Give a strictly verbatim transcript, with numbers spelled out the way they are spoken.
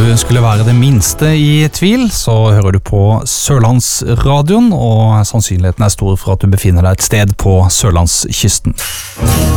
du skulle være det minste i tvil, så hører du på Sørlandsradioen, og sannsynligheten er stor for at du befinner deg et sted på Sørlandskysten.